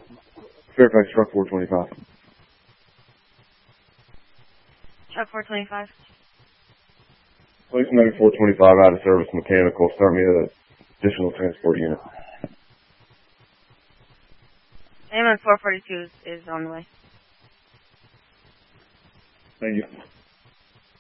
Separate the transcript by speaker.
Speaker 1: Fairfax truck 425.
Speaker 2: Truck 425.
Speaker 1: Place number 425 out of service mechanical. Start me an additional transport unit.
Speaker 2: AMN 442 is on the way.
Speaker 1: Thank you.